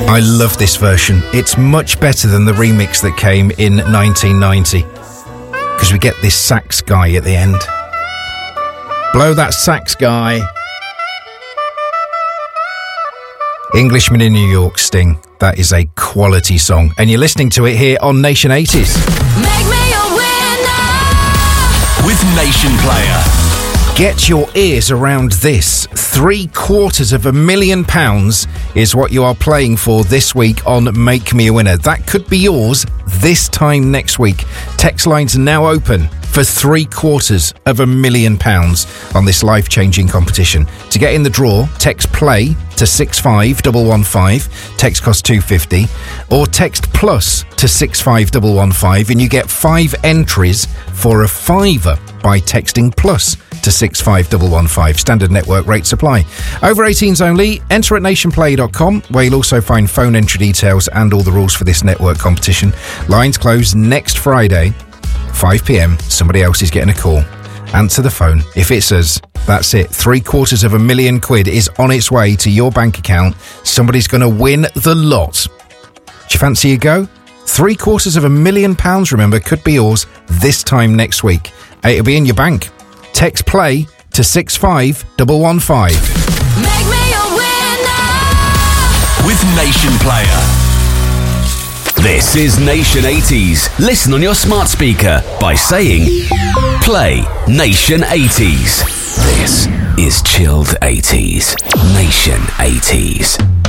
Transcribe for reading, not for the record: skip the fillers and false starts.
I love this version. It's much better than the remix that came in 1990. Because we get this sax guy at the end. Blow that sax guy. Englishman in New York, Sting. That is a quality song. And you're listening to it here on Nation 80s. Make me a winner with Nation Player. Get your ears around this. £750,000 is what you are playing for this week on Make Me a Winner. That could be yours this time next week. Text lines are now open for £750,000 on this life-changing competition. To get in the draw, text play to 65115. Text costs £2.50. Or text plus to 65115 and you get 5 entries for a £5 by texting plus to 65115. Standard network rate supply. Over 18s only. Enter at nationplay.com, where you'll also find phone entry details and all the rules for this network competition. Lines close next Friday, 5 p.m. Somebody else is getting a call. Answer the phone. If it's us, that's it. £750,000 is on its way to your bank account. Somebody's going to win the lot. Do you fancy a go? £750,000, remember, could be yours this time next week. It'll be in your bank. Text play to 65115. Make me a winner with Nation Player. This is Nation 80s. Listen on your smart speaker by saying play Nation 80s. This is chilled 80s. Nation 80s.